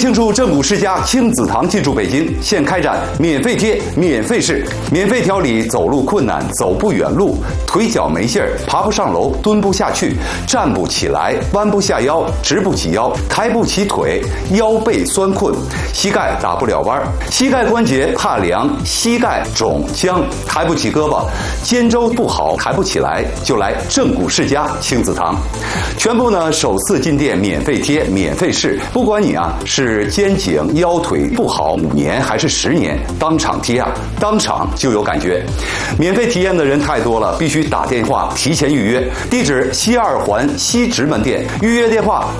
庆祝正骨世家亲子堂进驻北京，现开展免费贴、免费试、免费调理走路困难、走不远路、腿脚没劲儿、爬不上楼、蹲不下去、站不起来、弯不下腰、直不起腰、抬不起腿、腰背酸困、膝盖打不了弯、膝盖关节怕凉、膝盖肿僵、抬不起胳膊、肩周不好抬不起来，就来正骨世家亲子堂。全部呢首次进店免费贴、免费试，不管你是肩颈腰腿不好5年还是10年，当场贴当场就有感觉。免费体验的人太多了，必须打电话提前预约。地址西2环西直门店，预约电话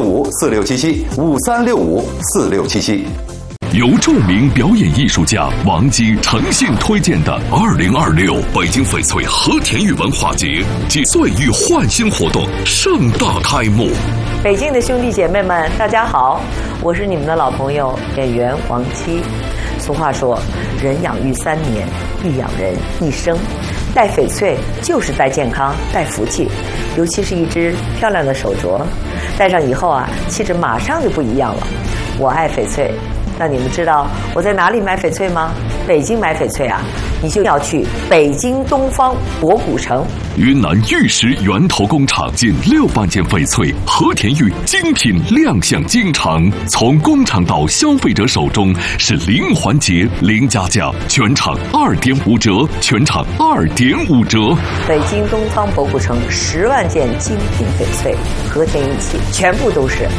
5365467753654677。 由著名表演艺术家王姬诚信推荐的2026北京翡翠和田玉文化节暨岁玉焕新活动盛大开幕。 北京的兄弟姐妹们，大家好，我是你们的老朋友演员王姬。俗话说，人养育3年，必养人一生。戴翡翠就是戴健康、戴福气，尤其是一只漂亮的手镯，戴上以后气质马上就不一样了。我爱翡翠。那你们知道我在哪里买翡翠吗？北京买翡翠你就要去北京东方博古城。 云南玉石源头工厂近6万件翡翠和田玉精品亮相京城，从工厂到消费者手中是零环节、零加价，全场2.5折，全场2.5折。 北京东方博古城10万件精品翡翠和田玉器，全部都是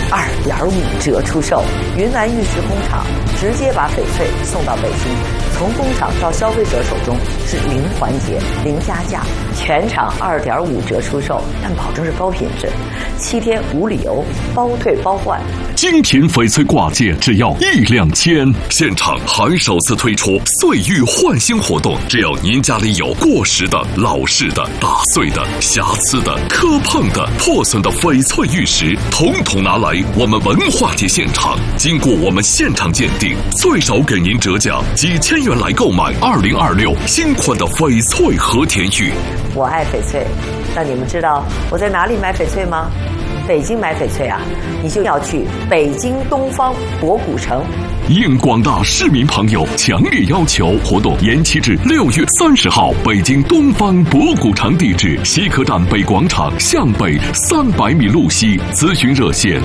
2.5折出售。云南玉石工厂直接把翡翠送到北京，从工厂到消费者手中是零环节、零加价，全场2.5折出售，但保证是高品质，7天无理由，包退包换。 精品翡翠挂件只要1两千，现场还首次推出岁玉焕新活动，只要您家里有过时的、老式的、打碎的、瑕疵的、磕碰的、破损的翡翠玉石，统统拿来我们文化节现场，经过我们现场鉴定，最少给您折价几千元来购买2026新款的翡翠和田玉。 我爱翡翠。那你们知道我在哪里买翡翠吗？北京买翡翠你就要去北京东方博古城。 应广大市民朋友强烈要求，活动延期至6月30号，北京东方博古城，地址西客站北广场向北300米路西，咨询热线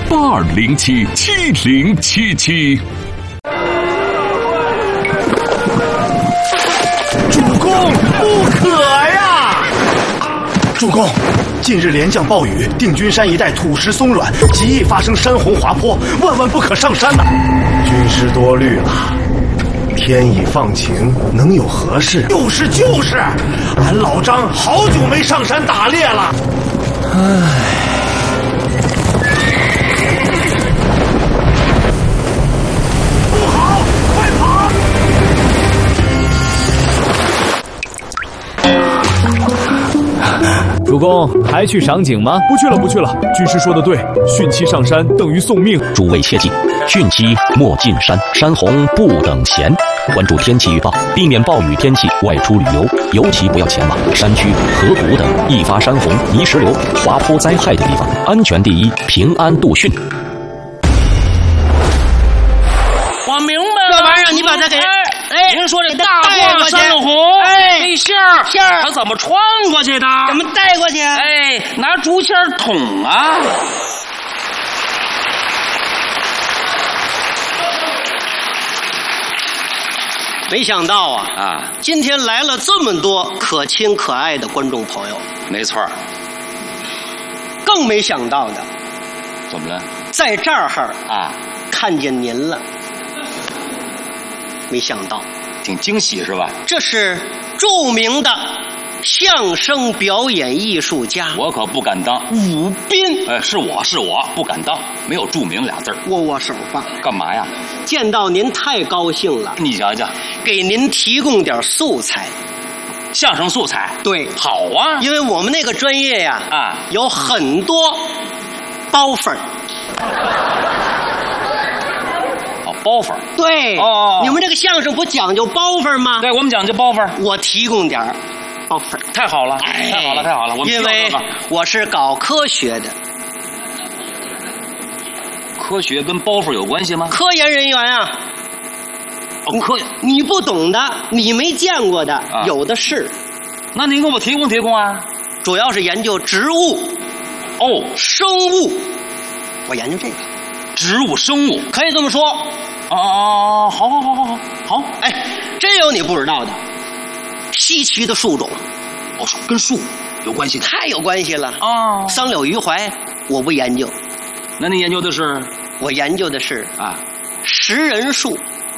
82077077。 主公，不可呀！主公，近日连降暴雨，定军山一带土石松软，极易发生山洪滑坡，万万不可上山呐！军师多虑了，天已放晴，能有何事？就是，俺老张好久没上山打猎了。不好，快跑！ 主公，还去赏景吗？ 不去了。军师说的对，汛期上山等于送命。 诸位切记，汛期莫进山，山洪不等闲。关注天气预报，避免暴雨天气外出旅游，尤其不要前往山区、河谷等易发山洪、泥石流、滑坡灾害的地方。安全第一，平安度汛。 我明白了，这玩意儿你把它给。您说这大挂山洪，这线儿它怎么穿过去的？ 怎么带过去？ 拿竹签捅啊！ 没想到今天来了这么多可亲可爱的观众朋友。 没错。 更没想到的， 怎么了？ 在这儿看见您了。没想到， 挺惊喜是吧？ 这是著名的相声表演艺术家， 我可不敢当。 武斌， 是我不敢当，没有著名俩字。 握握手吧。 干嘛呀？ 见到您太高兴了。 你瞧瞧， 给您提供点素材。 相声素材？ 对， 好啊。 因为我们那个专业有很多包粉。 包粉？ 对。你们这个相声不讲究包粉吗？ 对，我们讲究包粉。 我提供点包粉。 太好了，太好了！我们因为我是搞科学的。 科学跟包袱有关系吗？ 科研人员啊， 科研， 你不懂的，你没见过的，有的是。 那您给我提供啊。 主要是研究植物，生物，我研究这个。 植物生物可以这么说。 好。 哎，真有你不知道的，稀奇的树种。 跟树有关系的？ 太有关系了啊！桑柳、榆槐，我不研究。 那你研究的是？ 我研究的是食人树。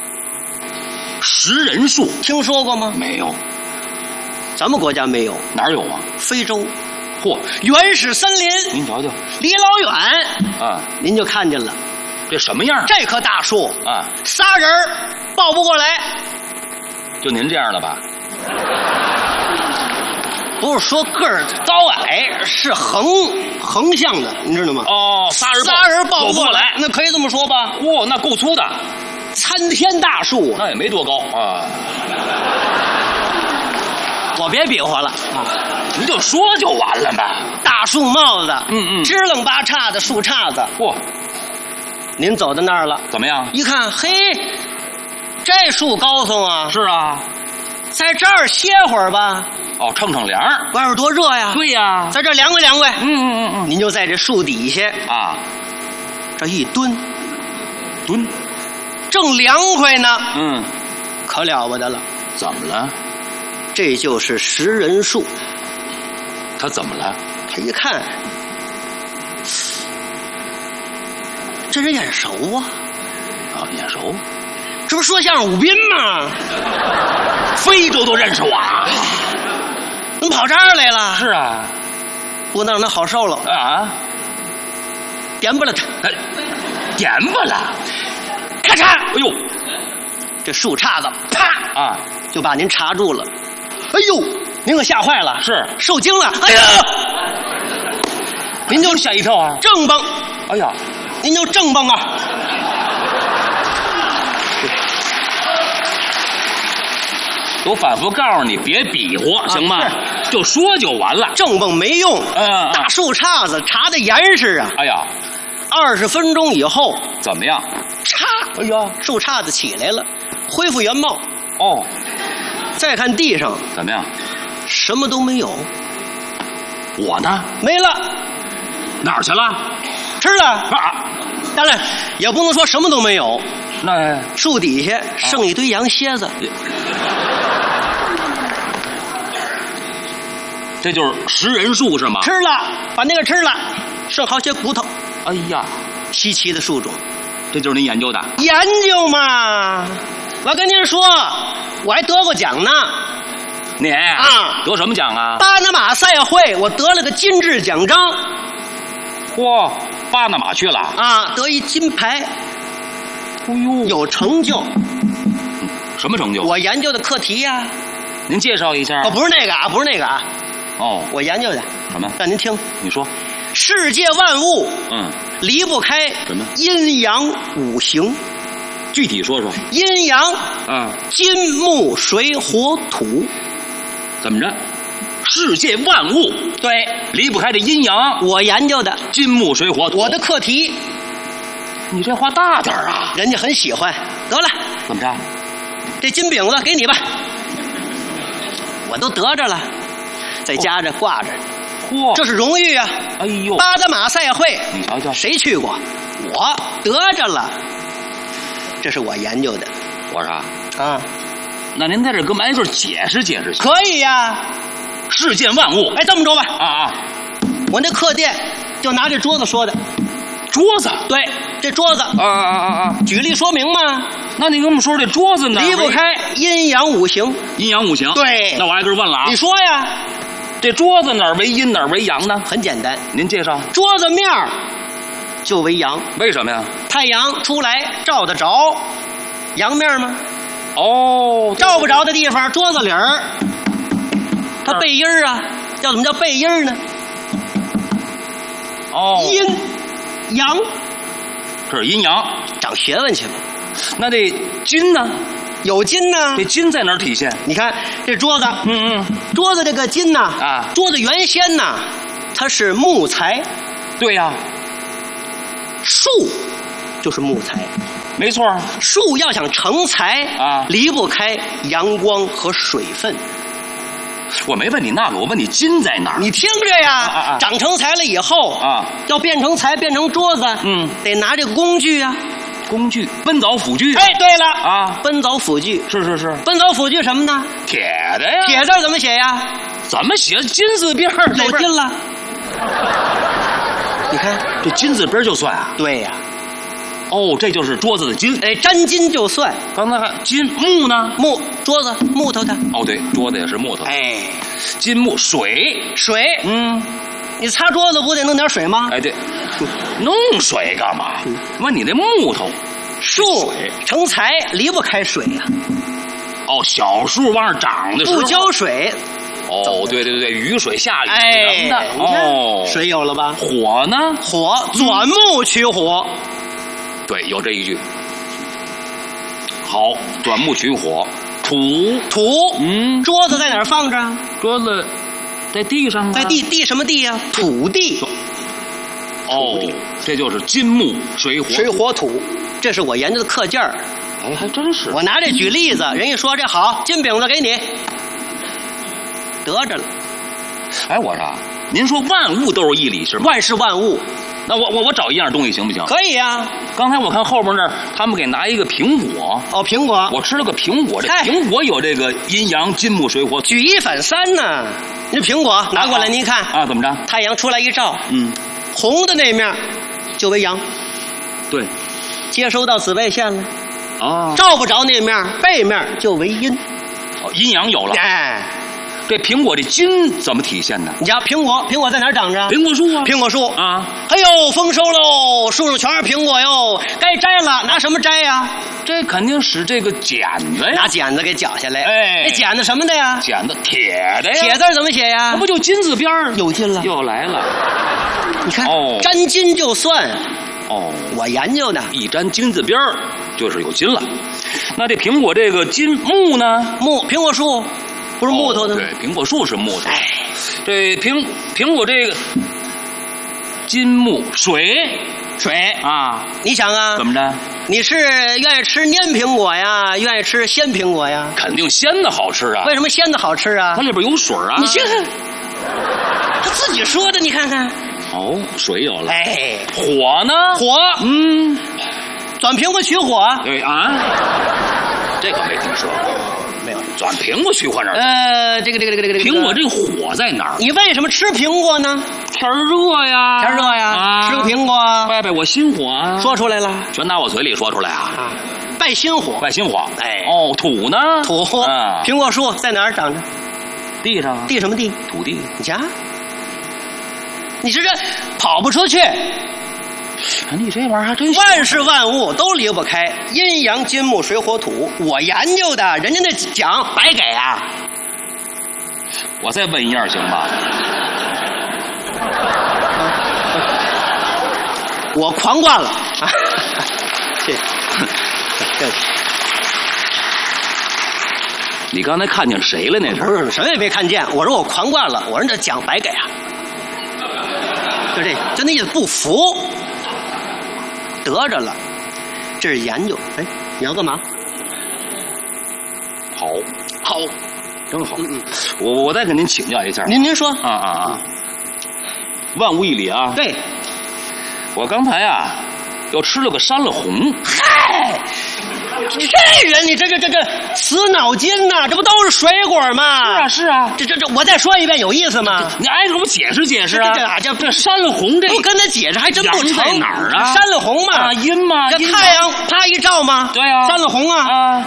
食人树听说过吗？ 没有。 咱们国家没有。 哪儿有啊？ 非洲。嚯，原始森林。 您瞧瞧， 离老远您就看见了。 这什么样？ 这棵大树仨人抱不过来。 就您这样的吧？ 不是说个儿高矮，是横向的，你知道吗？ 仨人抱不过来，那可以这么说吧？ 那够粗的， 参天大树， 那也没多高啊。 我别比划了您就说就完了呗。 大树帽子，支棱八叉的树杈子。您走到那儿了， 怎么样？ 一看，嘿，这树高耸啊！ 是啊， 在这儿歇会儿吧。 乘凉， 外边多热呀！ 对呀， 在这儿凉快。您就在这树底下这一蹲，正凉快呢。可了不得了。 怎么了？ 这就是食人树。 他怎么了？ 他一看，这人眼熟啊！ 眼熟， 这不说相声武斌吗？ 非洲都认识我啊！ 怎么跑这儿来了？ 是啊， 不能让他好受了点不了他， 点不了， 咔嚓！ 哎呦， 这树杈子啪就把您插住了。哎呦，您可吓坏了， 是受惊了。哎呀，您就吓一跳啊！ 正蹦， 哎呀， 您就正蹦啊！ 我反复告诉你别比划，行吗？就说就完了。 正蹦没用，大树杈子插的严实啊！ 哎呀 ，20分钟以后怎么样？ 嚓！哎呀，树杈子起来了，恢复原貌。再看地上怎么样？ 什么都没有。 我呢？ 没了。 哪儿去了？ 吃了。当然也不能说什么都没有。 那树底下剩一堆羊蝎子。 这就是食人树是吗？ 吃了，把那个吃了，剩好些骨头。 哎呀， 稀奇的树种， 这就是您研究的？ 研究嘛，我跟您说，我还得过奖呢。 你得什么奖啊？ 巴拿马赛会，我得了个金质奖章。 巴拿马去了得一金牌。 哎呦， 有成就。 什么成就？ 我研究的课题呀。 您介绍一下。 不是那个不是那个我研究的什么？ 让您听。 你说。 世界万物离不开什么？ 阴阳五行。 具体说说。 阴阳金木水火土。 怎么着？世界万物对离不开这阴阳。 我研究的金木水火土。 我的课题。 你这话大点啊！ 人家很喜欢。得了， 怎么着？ 这金饼子给你吧，我都得着了，在家这挂着。这是荣誉啊！ 哎呦， 巴拿马赛会， 你瞧瞧， 谁去过？我得着了，这是我研究的。 我说那您在这给我们挨个解释解释。 可以呀， 世间万物。 这么着吧。我那课店就拿这桌子说的。 桌子？ 对，这桌子。举例说明嘛。 那你跟我们说这桌子呢？ 离不开阴阳五行。 阴阳五行。 对。 那我挨个问了你说呀， 这桌子哪儿为阴哪儿为阳呢？ 很简单， 您介绍。 桌子面就为阳。 为什么呀？太阳出来照得着阳面吗？ 照不着的地方，桌子里儿它背阴啊。要怎么叫背阴呢？阴阳， 这是阴阳， 长学问去了。 那这金呢？ 有金呢。 这金在哪儿体现？ 你看这桌子，桌子这个金呢桌子原先呢它是木材。 对呀。 树就是木材。 没错， 树要想成材啊， 离不开阳光和水分。 我没问你那个，我问你筋在哪儿？ 你听着呀，长成材了以后啊， 要变成材，变成桌子，得拿这个工具啊。 工具，奔凿斧锯。 哎，对了啊， 奔凿斧锯是， 奔凿斧锯什么呢？ 铁的呀。 铁字怎么写呀？ 怎么写？金字边有金了。你看这金字边就算啊？ 对呀。 哦，这就是桌子的金。 哎，沾金就算。 刚才还金木呢？ 木桌子木头的。 哦，对，桌子也是木头。 哎， 金木水。 你擦桌子不得弄点水吗？ 哎，对，弄水干嘛？问你那木头， 树成材离不开水呀。 哦，小树往上长的时候不浇水。 哦，对，雨水下雨什么的。 哦， 水有了吧？ 火呢？ 火钻木取火。 对，有这一句。好，钻木取火。土， 桌子在哪儿放着？ 桌子在地上啊。 在地什么地呀？土地。 哦，这就是金木水火土，这是我研究的课件儿。 哎，还真是。 我拿这举例子，人家说这好，金饼子给你，得着了。 哎，我说，您说万物都是一理是吗？ 万事万物。 那我找一样东西行不行？ 可以啊。 刚才我看后边那儿，他们给拿一个苹果。 哦，苹果。 我吃了个苹果，这苹果有这个阴阳金木水火， 举一反三呢。你苹果拿过来，您看啊，怎么着？ 太阳出来一照，红的那面就为阳， 对， 接收到紫外线了。 啊， 照不着那面，背面就为阴。 哦，阴阳有了。 哎。 这苹果这金怎么体现呢？ 你瞧，苹果在哪儿长着？ 苹果树啊， 苹果树啊！ 哎呦，丰收喽，树上全是苹果哟，该摘了，拿什么摘呀？ 这肯定使这个剪子呀， 拿剪子给绞下来。 哎， 那剪子什么的呀？ 剪子铁的呀。 铁字怎么写呀？ 那不就金字边儿？ 有金了， 又来了。 你看， 哦， 沾金就算。 哦， 我研究的， 一沾金字边儿就是有金了。那这苹果这个金木呢？ 苹果树。不是木头的， 对，苹果树是木头。哎，这苹果这个金木水啊， 你想啊， 怎么着？ 你是愿意吃蔫苹果呀，愿意吃鲜苹果呀？ 肯定鲜的好吃啊！ 为什么鲜的好吃啊？ 它里边有水啊！ 你先看，他自己说的，你看看。 哦，水有了。 哎， 火呢？ 火，钻苹果取火。 对啊，这个没听说过。 没有， 钻苹果取火哪儿？ 这个苹果这个火在哪儿？ 你为什么吃苹果呢？ 天热呀， 啊，吃个苹果， 拜我心火啊！ 说出来了， 全拿我嘴里说出来啊！ 拜心火， 拜心火。 哎， 哦，土呢？ 土，苹果树在哪儿长着？ 地上。 地什么地？ 土地。 你瞧，你说这跑不出去。 你这玩意儿还真万事万物都离不开阴阳金木水火土。我研究的，人家那奖白给啊！ 我再问一样行吗？ 我狂灌了。 你刚才看见谁了？那是？ 不是，什么也没看见。我说我狂灌了，我说这奖白给啊！就那意思，不服。得着了，这是研究。哎，你要干嘛？ 好，真好。我再跟您请教一下。 您说。 万物一理啊。 对。 我刚才啊，又吃了个山了红。 嗨，这人你这死脑筋呐！这不都是水果吗？ 是啊。 这，我再说一遍，有意思吗？ 你挨个我解释解释啊！这山了红这， 我跟他解释还真不成。 在哪儿啊？ 山了红嘛， 阴嘛， 这太阳啪一照嘛， 对啊， 山了红啊。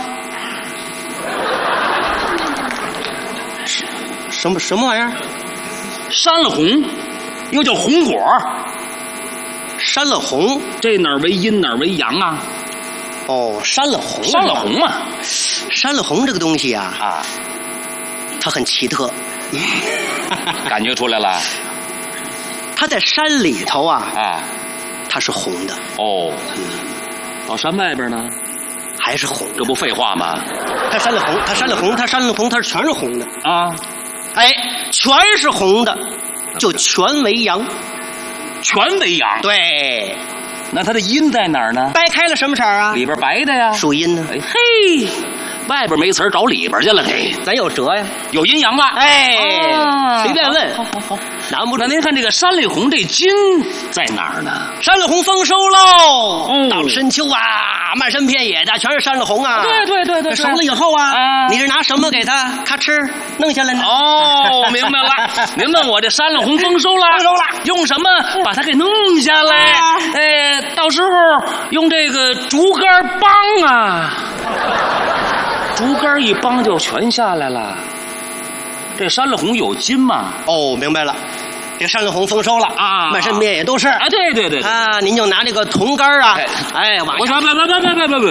什么玩意儿？ 山了红，又叫红果。 山了红， 这哪儿为阴哪儿为阳啊？ 哦，山了红， 山了红嘛。 山了红这个东西啊，它很奇特。 感觉出来了。 它在山里头啊，它是红的。 哦，到山外边呢， 还是红。 这不废话吗？ 它山了红，它山了红，它山了红，它全是红的啊！ 哎，全是红的，就全为阳。 全为阳。 对， 那它的阴在哪儿呢？ 掰开了什么色啊？ 里边白的呀， 属阴呢。 哎嘿，外边没词儿，找里边去了。嘿， 咱有辙呀， 有阴阳了。 哎，随便问。 好， 难不住。 那您看这个山里红这金在哪儿呢？ 山里红丰收喽！到了深秋啊，漫山遍野的全是山里红啊。 对， 熟了以后啊，你是拿什么给它咔哧弄下来呢？ 哦，明白了。您问我这山里红丰收了，用什么把它给弄下来？到时候用这个竹竿帮啊，竹竿一帮就全下来了。这山里红有金吗？ 哦，明白了。这山里红丰收了啊，满山遍野都是啊。对啊，您就拿这个铜竿啊，往下。 不，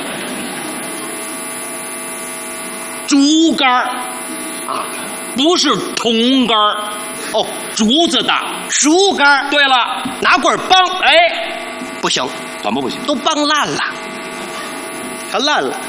竹竿啊，不是铜竿哦，竹子的竹竿。 对了， 拿棍帮，不行， 怎么不行？ 都帮烂了，它烂了。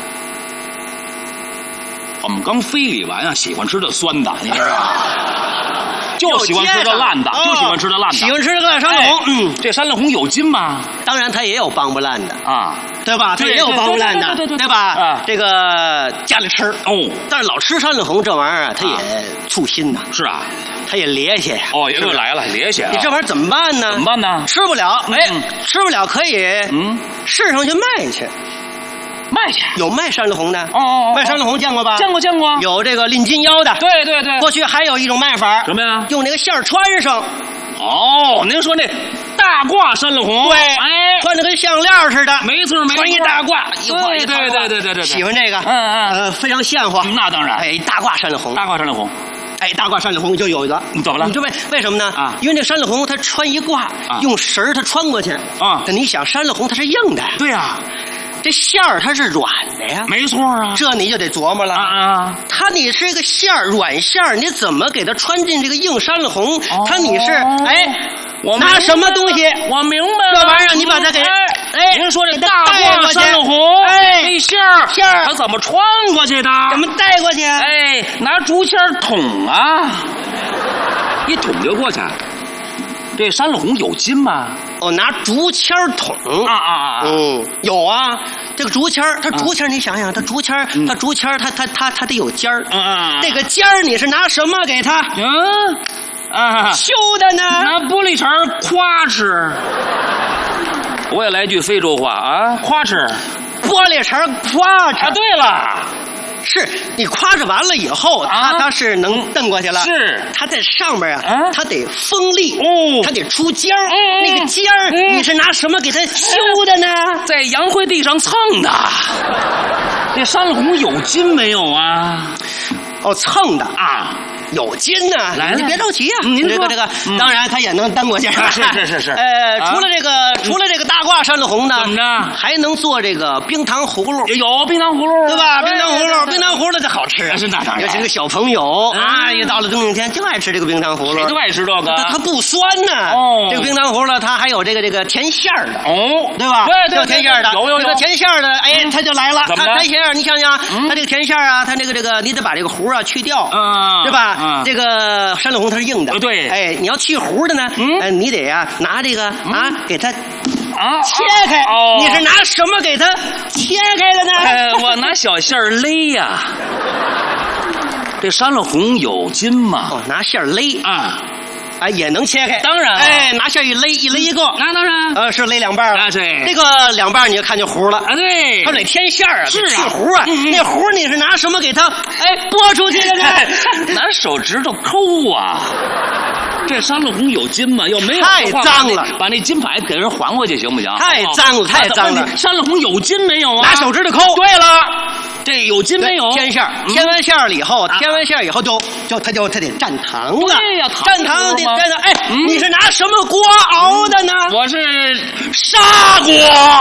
我们刚非礼完啊，喜欢吃的酸的，你知道吗？就喜欢吃这烂的，就喜欢吃这烂的。 喜欢吃这个烂山里红， 这山里红有金吗？ 当然，它也有帮不烂的啊，对吧？它也有帮不烂的，对吧？这个家里吃哦，但是老吃山里红这玩意儿啊，它也粗心呐。 是啊， 它也咧些呀。 哦，又来了，咧些。 你这玩意儿怎么办呢？ 怎么办呢？ 吃不了，吃不了可以市上去卖去。 卖去有卖山里红的卖山里红见过吧？ 见过。 有这个拎金腰的， 对。 过去还有一种卖法， 什么呀？ 用那个线穿上。 哦，您说那大褂山里红， 对，穿的跟项链似的， 没错， 穿一大褂，一褂一对， 喜欢这个，非常现货。 那当然， 大褂山里红， 大褂山里红就有了。 你怎么了？ 你知道为什么呢？啊，因为这山里红它穿一褂，用绳它穿过去啊。你想山里红它是硬的， 对呀。 这馅儿它是软的呀， 没错啊， 这你就得琢磨了啊。你是一个馅儿，软馅儿，你怎么给它穿进这个硬山里红？你是我拿什么东西？ 我明白了， 这玩意儿你把它给您说这大褂山里红，这馅儿它怎么穿过去的？ 怎么带过去？ 拿竹签捅啊，一捅就过去。这山里红有金吗？ 拿竹签捅有啊。这个竹签它竹签你想想，它竹签它得有尖儿这个尖儿你是拿什么给它修的呢？ 拿玻璃碴夸哧。我也来句非洲话啊，夸哧， 玻璃碴夸哧。 对了。 是你夸着完了以后，它是能蹬过去了。 是， 它在上面啊，它得锋利它得出尖儿。那个尖儿，你是拿什么给它修的呢？ 在洋灰地上蹭的。这山里红有金没有啊？ 蹭的啊。有金呢，你别着急啊！您这个，当然它也能蹬过去。 是。 除了这个大褂山里红呢， 怎么着？ 还能做这个冰糖葫芦。 有冰糖葫芦， 对吧？冰糖葫芦这好吃啊！ 是那当然。 尤其这个小朋友一到了冬天就爱吃这个冰糖葫芦。 谁都爱吃这个。 它不酸呢。这个冰糖葫芦它还有这个甜馅儿的。对吧？ 对， 甜馅儿的。 有。 这个甜馅儿的，它就来了。 怎么着？ 甜馅儿，你想想，它这个甜馅儿啊，它这个，你得把这个核啊去掉，对吧？这个山里红它是硬的， 对， 你要去核的呢，你得拿这个给它切开。你是拿什么给它切开的呢？ 我拿小线勒呀。这山里红有金吗？ 拿线勒啊。也能切开， 当然， 拿线一勒一个， 那当然， 是勒两半了。 对， 这个两半你就看见糊了对， 它得添馅啊， 是去糊啊。那糊你是拿什么给它拨出去的呢？ 拿手指头抠啊。这山里红有金吗？要没有太脏了， 把那金牌给人还回去行不行？ 太脏了，太脏了。 山里红有金没有啊？ 拿手指头抠。 对了。这有金没有？ 添馅，添完馅了以后，它得蘸糖了。 对呀， 蘸糖得蘸糖。你是拿什么锅熬的呢？ 我是砂锅。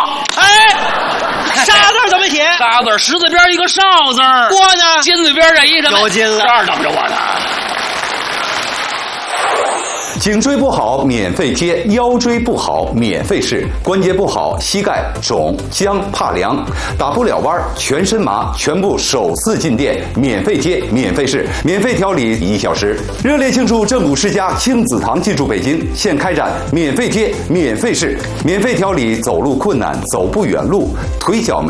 砂字怎么写？ 砂字石字边一个少字。 锅呢？ 金字边这一个有金了。 这儿等着我呢。 颈椎不好免费贴，腰椎不好免费试，关节不好膝盖肿僵怕凉，打不了弯全身麻，全部首次进店免费贴免费试，免费调理1小时。热烈庆祝正骨世家亲子堂进驻北京，现开展免费贴免费试，免费调理走路困难走不远路、腿脚没